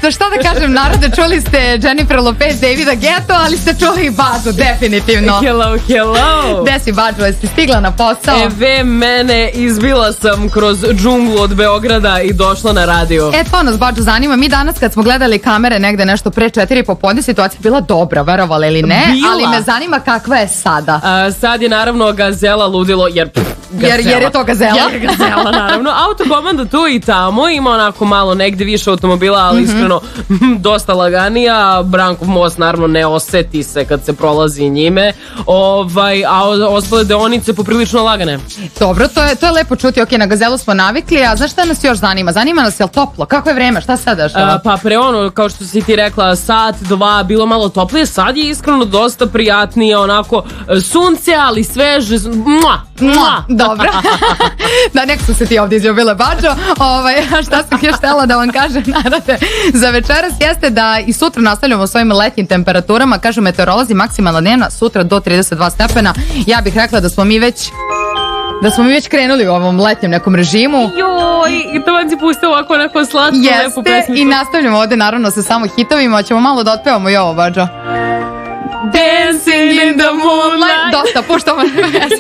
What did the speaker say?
šta da kažem, narode, čuli ste Jennifer Lopez, Davida Guetto, ali ste čuli i Bađu, definitivno. Hello. Gde si, Bađu, jesi stigla na posao? Eve mene, izbila sam kroz džunglu od Beograda i došla na radio. To nas, Bađu, zanima. Mi danas kad smo gledali kamere negde nešto pre 4 popodne, situacija bila dobra, verovali ili ne, ali me zanima kakva je sada. Sad je naravno gazela ludilo, jer je to gazela. Jer je gazela, naravno. Autokomanda tu i tamo, ima onako malo negde više automobila, ali iskreno dosta laganija. Brankov most naravno ne oseti se kad se prolazi njime, a ostale deonice poprilično lagane. Dobro, to je lepo čuti. Ok, na gazelu smo navikli, a znaš šta nas još zanima? Zanima nas je li toplo? Kako je vreme? Šta se dešava? Pa pre kao što si ti rekla, sat, dva, bilo malo toplije, sad je iskreno dosta prijatnije, onako sunce, ali sveže. Dobro. Da, nek su se ti ovdje izljubile, Bađo. Šta sam još htjela da vam kažem, narode, za večeras jeste da i sutra nastavljamo svojim letnjim temperaturama. Kažu meteorolozi, maksimalna dnevna sutra do 32 stepena. Ja bih rekla da smo mi već krenuli u ovom letnjem nekom režimu. Joj, i to vam si pustio ovako neko slatko, lepo pesmicu. I nastavljamo ovdje naravno sa samo hitovima. Ćemo malo da otpevamo i ovo, Bađo. Dancing in the moonlight. Dosta, puštamo.